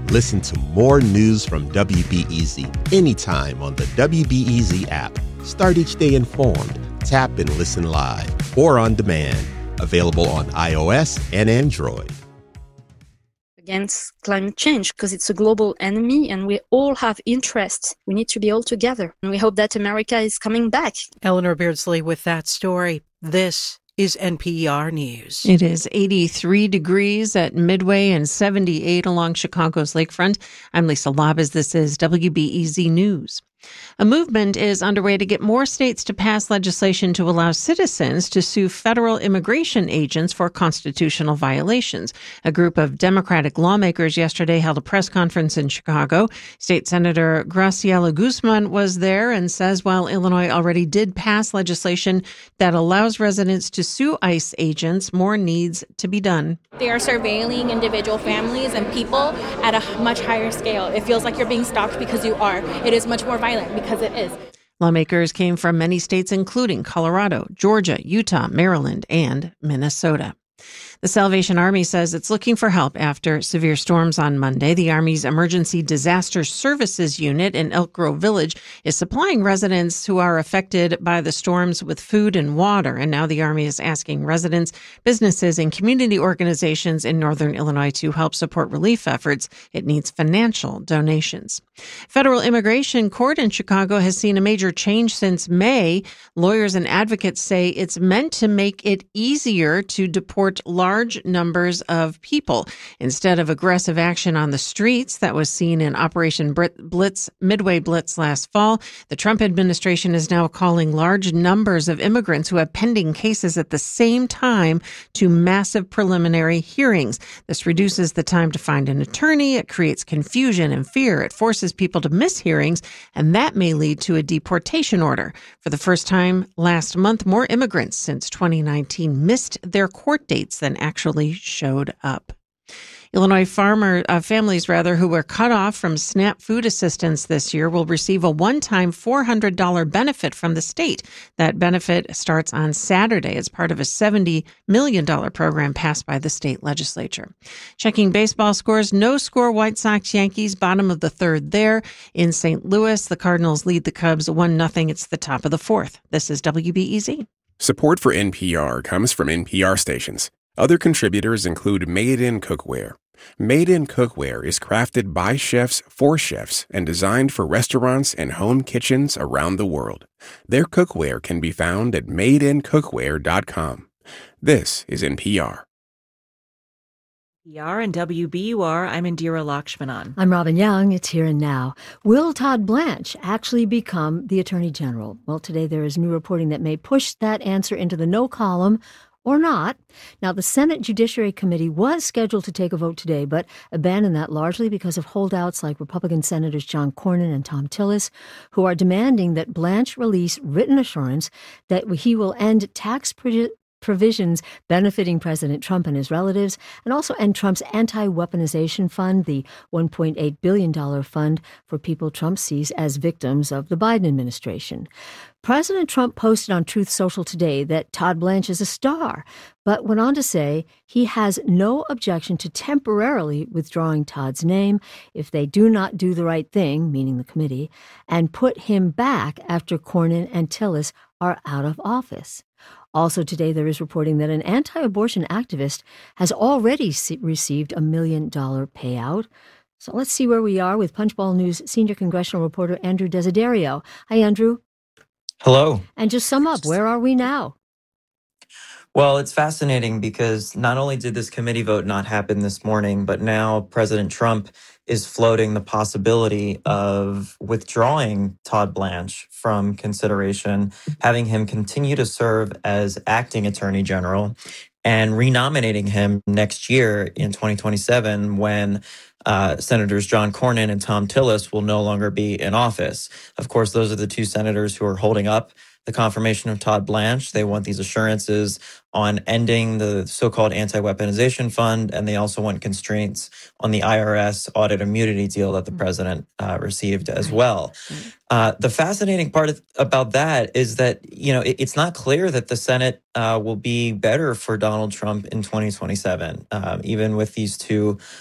Listen to more news from WBEZ anytime on the WBEZ app. Start each day informed. Tap and listen live or on demand. Available on iOS and Android. Against climate change, because it's a global enemy and we all have interests. We need to be all together. And we hope that America is coming back. Eleanor Beardsley with that story. This is NPR News. It is 83 degrees at Midway and 78 along Chicago's lakefront. I'm Lisa Labas. This is WBEZ News. A movement is underway to get more states to pass legislation to allow citizens to sue federal immigration agents for constitutional violations. A group of Democratic lawmakers yesterday held a press conference in Chicago. State Senator Graciela Guzman was there and says while Illinois already did pass legislation that allows residents to sue ICE agents, more needs to be done. They are surveilling individual families and people at a much higher scale. It feels like you're being stalked because you are. It is much more violent because it is. Lawmakers came from many states, including Colorado, Georgia, Utah, Maryland, and Minnesota. The Salvation Army says it's looking for help after severe storms on Monday. The Army's Emergency Disaster Services Unit in Elk Grove Village is supplying residents who are affected by the storms with food and water. And now the Army is asking residents, businesses, and community organizations in northern Illinois to help support relief efforts. It needs financial donations. Federal Immigration Court in Chicago has seen a major change since May. Lawyers and advocates say it's meant to make it easier to deport large numbers of people. Instead of aggressive action on the streets that was seen in Operation Midway Blitz last fall, the Trump administration is now calling large numbers of immigrants who have pending cases at the same time to massive preliminary hearings. This reduces the time to find an attorney. It creates confusion and fear. It forces people to miss hearings, and that may lead to a deportation order. For the first time last month, more immigrants since 2019 missed their court dates than actually showed up. Illinois families who were cut off from SNAP food assistance this year will receive a one-time $400 benefit from the state. That benefit starts on Saturday as part of a $70 million program passed by the state legislature. Checking baseball scores, no score White Sox Yankees, bottom of the third there. In St. Louis, the Cardinals lead the Cubs 1-0. It's the top of the fourth. This is WBEZ. Support for NPR comes from NPR stations. Other contributors include Made in Cookware. Made in Cookware is crafted by chefs for chefs and designed for restaurants and home kitchens around the world. Their cookware can be found at madeincookware.com. This is NPR. NPR and WBUR, I'm Indira Lakshmanan. I'm Robin Young. It's Here and Now. Will Todd Blanche actually become the Attorney General? Well, today there is new reporting that may push that answer into the no column or not. Now, the Senate Judiciary Committee was scheduled to take a vote today, but abandoned that largely because of holdouts like Republican Senators John Cornyn and Thom Tillis, who are demanding that Blanche release written assurance that he will end tax provisions benefiting President Trump and his relatives, and also end Trump's anti-weaponization fund, the $1.8 billion fund for people Trump sees as victims of the Biden administration. President Trump posted on Truth Social today that Todd Blanche is a star, but went on to say he has no objection to temporarily withdrawing Todd's name if they do not do the right thing, meaning the committee, and put him back after Cornyn and Tillis are out of office. Also today, there is reporting that an anti-abortion activist has already received a $1 million payout. So let's see where we are with Punchbowl News senior congressional reporter Andrew Desiderio. Hi, Andrew. Hello. And just sum up, where are we now? Well, it's fascinating because not only did this committee vote not happen this morning, but now President Trump is floating the possibility of withdrawing Todd Blanche from consideration, having him continue to serve as acting attorney general, and renominating him next year in 2027 when Senators John Cornyn and Thom Tillis will no longer be in office. Of course, those are the two senators who are holding up the confirmation of Todd Blanche. They want these assurances on ending the so-called anti-weaponization fund, and they also want constraints on the IRS audit immunity deal that the president received as well. The fascinating part about that is that, it's not clear that the Senate will be better for Donald Trump in 2027, even with these two